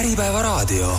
Äripäeva raadio.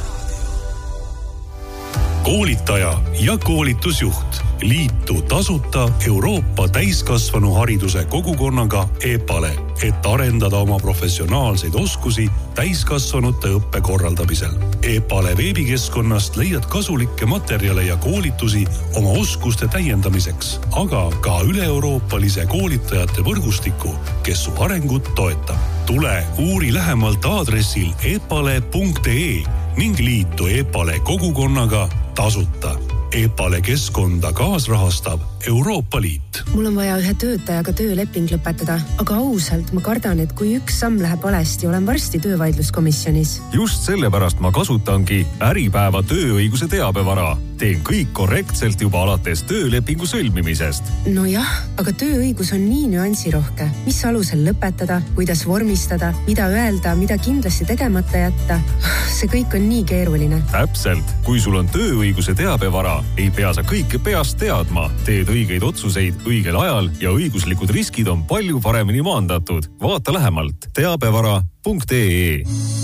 Koolitaja ja koolitusjuht. Liitu tasuta Euroopa täiskasvanuhariduse kogukonnaga EPALE, et arendada oma professionaalseid oskusi täiskasvanute õppe korraldamisel. EPALE veebikeskkonnast leiad kasulikke materjale ja koolitusi oma oskuste täiendamiseks, aga ka üle-euroopalise koolitajate võrgustiku, kes su arengut toetab. Tule uuri lähemalt aadressil epale.ee ning liitu EPALE kogukonnaga tasuta. EPALE keskkonda kaasrahastab Euroopa Liit. Mul on vaja ühe töötajaga tööleping lõpetada, aga ausalt ma kardan, et kui üks samm läheb valesti, olen varsti töövaidluskomisjonis. Just sellepärast ma kasutangi Äripäeva tööõiguse teabevara. Teen kõik korrektselt juba alates töölepingu sõlmimisest. Nojah, aga tööõigus on nii nüansirohke. Mis alusel lõpetada, kuidas vormistada, mida öelda, mida kindlasti tegemata jätta. See kõik on nii keeruline. Täpselt. Kui sul on tööõiguse teabevara, ei pea sa kõike peast teadma. Teed õigeid otsuseid õigel ajal ja õiguslikud riskid on palju paremini maandatud. Vaata lähemalt teabevara.ee.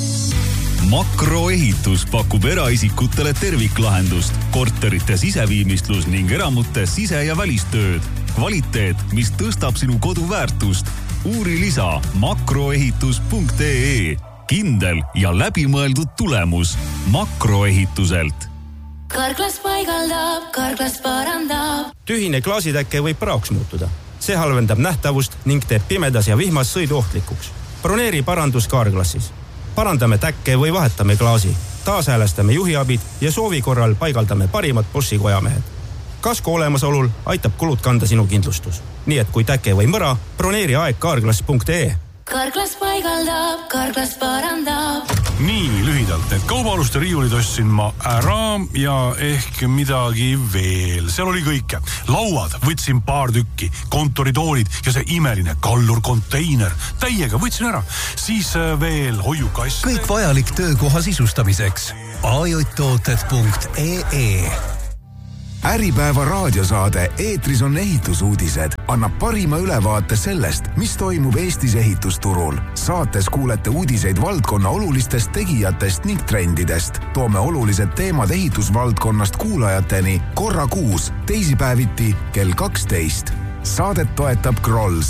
Makroehitus pakub eraisikutele terviklahendust, korterite siseviimistlus ning eramute sise- ja välistööd. Kvaliteet, mis tõstab sinu kodu väärtust. Uuri lisa makroehitus.ee. Kindel ja läbimõeldud tulemus Makroehituselt. Karklas paigaldab, Karklas parandab. Tühine klaasitäkke võib praoks muutuda. See halvendab nähtavust ning teeb pimedas ja vihmas sõidu ohtlikuks. Broneeri parandus Karklassis. Parandame täkke või vahetame klaasi. Taashäälestame juhiabid ja soovi korral paigaldame parimad Boschi kojamehed. Kasko olemasolul aitab kulud kanda sinu kindlustus. Nii et kui täke või mõra, broneeri aeg karklas.ee. Karklas paigaldab, Karklas parandab. Nii lühidalt, et kaubaluste riiulid ostsin ma ära ja ehk midagi veel. Seal oli kõike. Lauad võtsin paar tükki, kontoritoolid ja see imeline kallur konteiner. Täiega võtsin ära. Siis veel hoiukast. Kõik vajalik töökoha sisustamiseks. ajotooted.ee. Äripäeva raadiosaade Eetris on ehitusuudised annab parima ülevaate sellest, mis toimub Eestis ehitusturul. Saates kuulete uudiseid valdkonna olulistest tegijatest ning trendidest. Toome olulised teemad ehitusvaldkonnast kuulajateni korra kuus, teisipäeviti kell 12. Saadet toetab Grolls.